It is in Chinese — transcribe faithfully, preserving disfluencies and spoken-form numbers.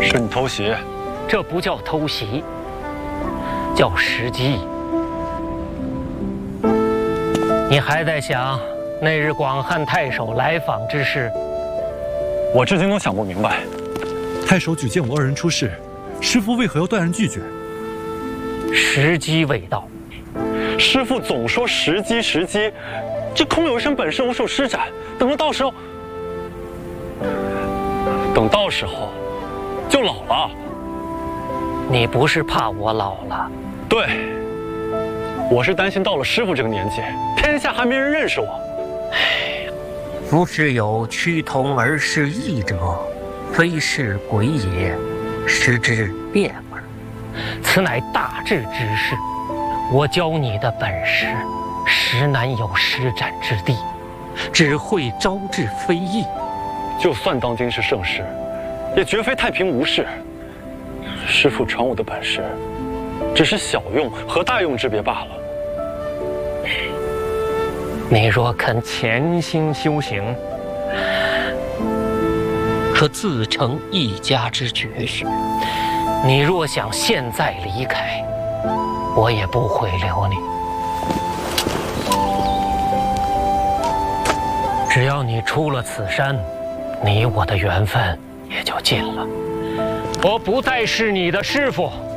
是你偷袭？ 这不叫偷袭，叫时机。你还在想那日广汉太守来访之事？ 我至今都想不明白。 太守举荐我二人出仕，师父为何要断然拒绝？ 时机未到。 师父总说时机时机，这空有一身本事无处施展，等到到时候，等到时候就老了。 你不是怕我老了？ 对，我是担心到了师父这个年纪，天下还没人认识我。 唉，夫是有趋同而失异者，非是鬼也，失之变耳。此乃大智之事。我教你的本事，实难有施展之地，只会招致非议。 就算当今是盛世，也绝非太平无事。师父传我的本事，只是小用和大用之别罢了。 你若肯潜心修行，可自成一家之绝学。你若想现在离开，我也不会留你。只要你出了此山，你我的缘分也就尽了。我不再是你的师父。